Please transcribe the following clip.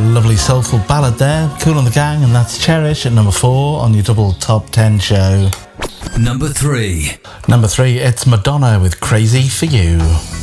Lovely soulful ballad there. Kool and the Gang, and that's Cherish at number 4 on your double top 10 show. Number 3. Number 3, it's Madonna with Crazy for You.